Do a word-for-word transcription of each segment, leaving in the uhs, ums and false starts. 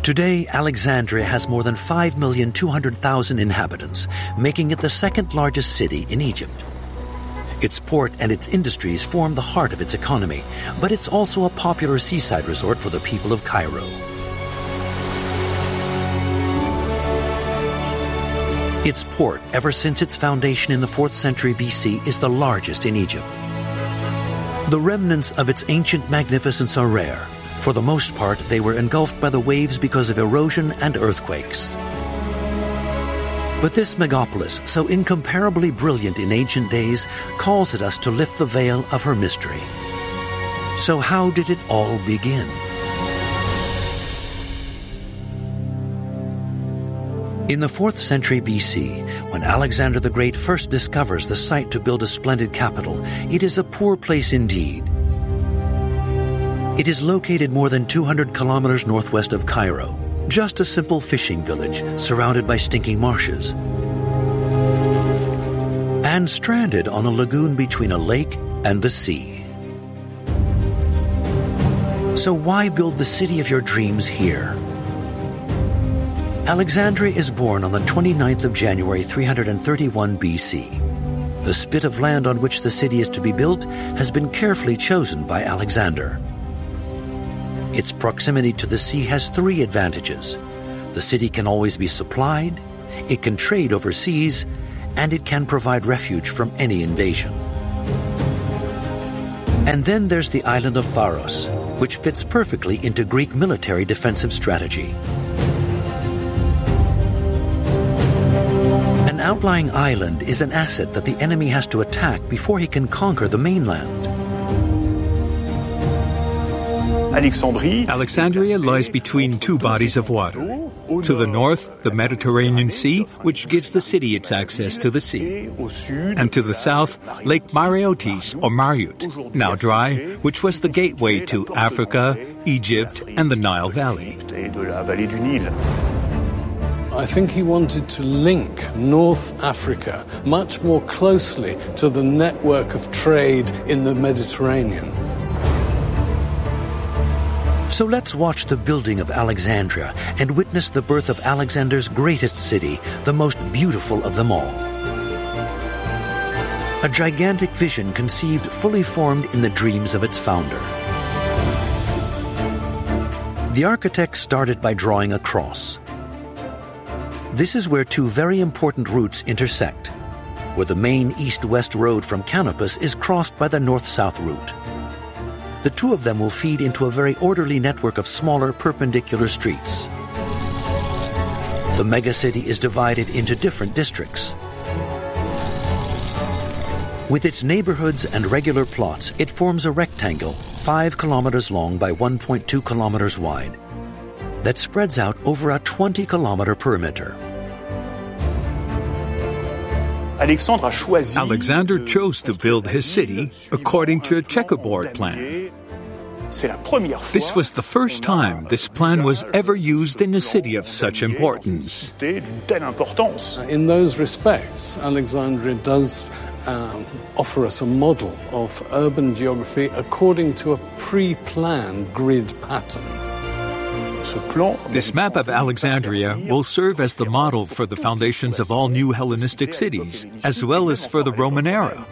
Today, Alexandria has more than five million two hundred thousand inhabitants, making it the second largest city in Egypt. Its port and its industries form the heart of its economy, but it's also a popular seaside resort for the people of Cairo. Its port, ever since its foundation in the fourth century B C, is the largest in Egypt. The remnants of its ancient magnificence are rare. For the most part, they were engulfed by the waves because of erosion and earthquakes. But this megapolis, so incomparably brilliant in ancient days, calls at us to lift the veil of her mystery. So how did it all begin? In the fourth century B C, when Alexander the Great first discovers the site to build a splendid capital, it is a poor place indeed. It is located more than two hundred kilometers northwest of Cairo, just a simple fishing village surrounded by stinking marshes, and stranded on a lagoon between a lake and the sea. So why build the city of your dreams here? Alexandria is born on the twenty-ninth of January three hundred thirty-one B C. The spit of land on which the city is to be built has been carefully chosen by Alexander. Its proximity to the sea has three advantages. The city can always be supplied, it can trade overseas, and it can provide refuge from any invasion. And then there's the island of Pharos, which fits perfectly into Greek military defensive strategy. An outlying island is an asset that the enemy has to attack before he can conquer the mainland. Alexandria lies between two bodies of water. To the north, the Mediterranean Sea, which gives the city its access to the sea. And to the south, Lake Mareotis, or Mariut, now dry, which was the gateway to Africa, Egypt, and the Nile Valley. I think he wanted to link North Africa much more closely to the network of trade in the Mediterranean. So let's watch the building of Alexandria and witness the birth of Alexander's greatest city, the most beautiful of them all. A gigantic vision conceived fully formed in the dreams of its founder. The architect started by drawing a cross. This is where two very important routes intersect, where the main east-west road from Canopus is crossed by the north-south route. The two of them will feed into a very orderly network of smaller perpendicular streets. The megacity is divided into different districts. With its neighborhoods and regular plots, it forms a rectangle five kilometers long by one point two kilometers wide that spreads out over a twenty kilometer perimeter. Alexander chose to build his city according to a checkerboard plan. This was the first time this plan was ever used in a city of such importance. In those respects, Alexandria does um, offer us a model of urban geography according to a pre-planned grid pattern. This map of Alexandria will serve as the model for the foundations of all new Hellenistic cities, as well as for the Roman era.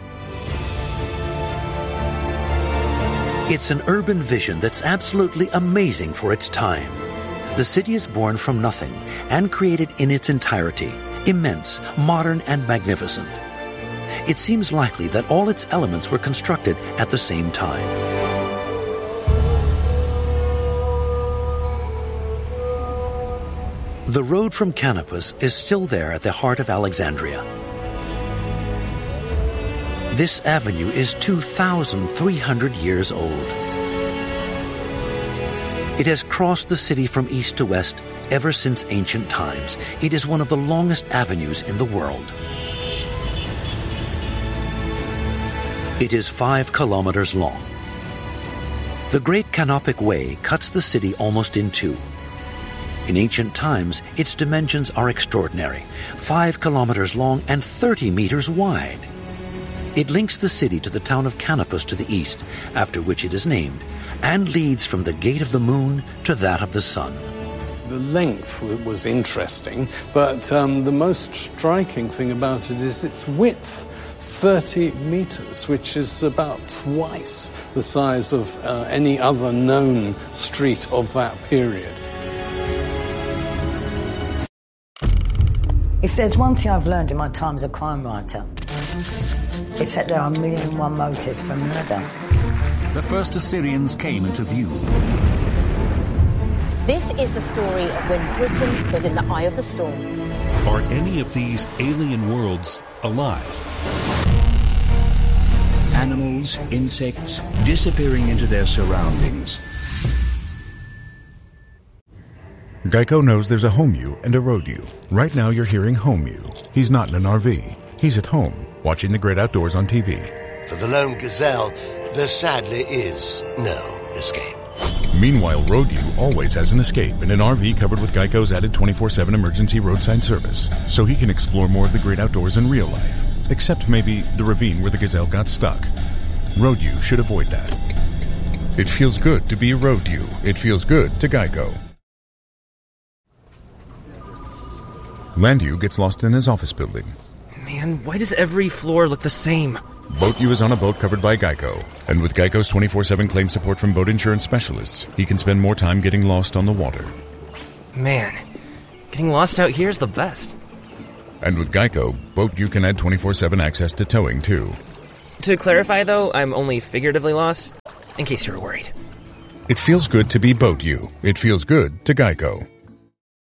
It's an urban vision that's absolutely amazing for its time. The city is born from nothing and created in its entirety, immense, modern, and magnificent. It seems likely that all its elements were constructed at the same time. The road from Canopus is still there at the heart of Alexandria. This avenue is two thousand three hundred years old. It has crossed the city from east to west ever since ancient times. It is one of the longest avenues in the world. It is five kilometers long. The Great Canopic Way cuts the city almost in two. In ancient times, its dimensions are extraordinary, five kilometers long and thirty meters wide. It links the city to the town of Canopus to the east, after which it is named, and leads from the Gate of the Moon to that of the Sun. The length was interesting, but um, the most striking thing about it is its width. thirty metres, which is about twice the size of uh, any other known street of that period. If there's one thing I've learned in my time as a crime writer, it's that there are a million and one motives for murder. The first Assyrians came into view. This is the story of when Britain was in the eye of the storm. Are any of these alien worlds alive? Animals, insects, disappearing into their surroundings. Geico knows there's a home you and a road you. Right now you're hearing home you. He's not in an R V. He's at home, watching the great outdoors on T V. For the lone gazelle, there sadly is no escape. Meanwhile, Road U always has an escape in an R V covered with Geico's added twenty-four seven emergency roadside service, so he can explore more of the great outdoors in real life. Except maybe the ravine where the gazelle got stuck. Road U should avoid that. It feels good to be Road U. It feels good to Geico. Land U gets lost in his office building. Man, why does every floor look the same? Boat U is on a boat covered by Geico. And with Geico's twenty-four seven claim support from boat insurance specialists, he can spend more time getting lost on the water. Man, getting lost out here is the best. And with Geico, Boat U can add twenty-four seven access to towing, too. To clarify, though, I'm only figuratively lost, in case you're worried. It feels good to be Boat U. It feels good to Geico.